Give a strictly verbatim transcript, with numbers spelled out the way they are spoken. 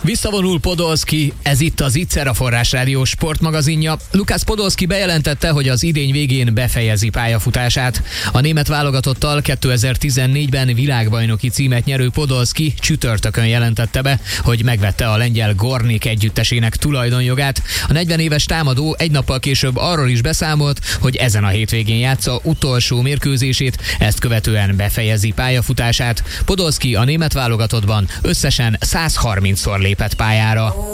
Visszavonul Podolski, ez itt az Ittszer, a Forrás Rádió sportmagazinja. Lukász Podolski bejelentette, hogy az idény végén befejezi pályafutását. A német válogatottal kétezer-tizennégyben világbajnoki címet nyerő Podolski csütörtökön jelentette be, hogy megvette a lengyel Gornik együttesének tulajdonjogát. A negyven éves támadó egy nappal később arról is beszámolt, hogy ezen a hétvégén játsza utolsó mérkőzését, ezt követően befejezi pályafutását. Podolski a német válogatottban összesen százharmincszor lépett pályára.